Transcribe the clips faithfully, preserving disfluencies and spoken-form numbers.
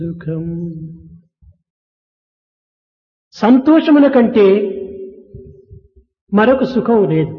సుఖం సంతోషమున కంటే మరొక సుఖం లేదు.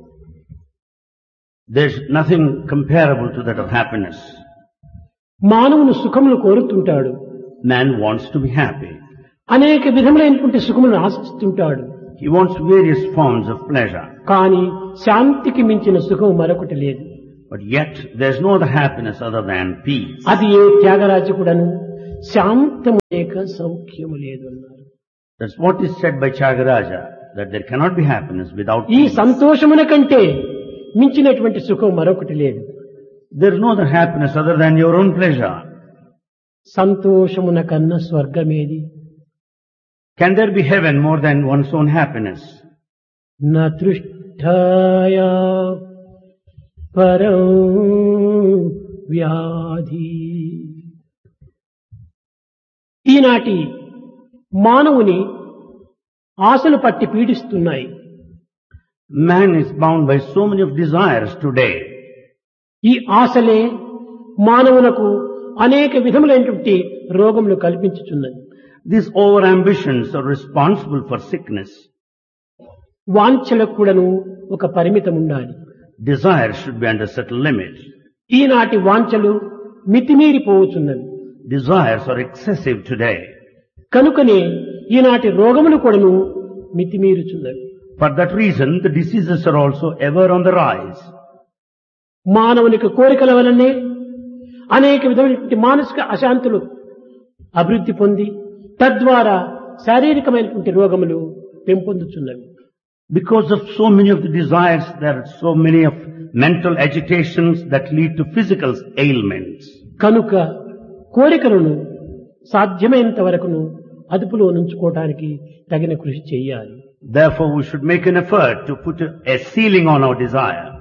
There's nothing comparable to that of happiness. మానవుని సుఖమును కోరుతుంటాడు, Man wants to be happy. అనేక విధములైనటువంటి సుఖములను ఆశిస్తుంటాడు. He wants various forms of pleasure. కానీ శాంతికి మించిన సుఖం మరొకటి లేదు. But yet there's no other happiness other than peace. అది ఏ త్యాగరాజకుడను శాంతము లేక సౌఖ్యము లేదు అన్నారు. That's what is said by Tyagaraja, that there cannot be happiness without ఈ peace. సంతోషమున కంటే మించినటువంటి సుఖం మరొకటి లేదు. There's no other happiness other than your own pleasure. సంతోషమున కన్నా స్వర్గమేది? Can there be heaven more than one's own happiness? నతృష్టాయా పరం వ్యాధి. ఈనాటి మానవుని ఆశలు పట్టి పీడిస్తున్నాయి. Man is bound by so many of desires today. ఈ ఆశలే మానవునకు అనేక విధములైనటువంటి రోగములు కల్పించుచున్నది. These over-ambitions are responsible for sickness. వాంఛలకు కూడాను ఒక పరిమితం ఉండాలి. Desire should be under certain limits. ఈనాటి వాంఛలు మితిమీరిపోవచ్చున్నవి. Desires are excessive today. కనుకనే ఈనాటి రోగములు కూడాను మితిమీరుచున్నవి. For that reason, the diseases are also ever on the rise. మానవునికి కోరికల వలనే అనేక విధమైనటువంటి మానసిక అశాంతులు అభివృద్ధి పొంది తద్వారా శారీరకమైనటువంటి రోగములు పెంపొందుచున్నవి. Because of so many of the desires, there are so many of mental agitations that lead to physical ailments. కనుక కోరికలను సాధ్యమైనంత వరకును అదుపులో ఉంచుకోవడానికి తగిన కృషి చేయాలి. Therefore, we should make an effort to put a, a ceiling on our desire.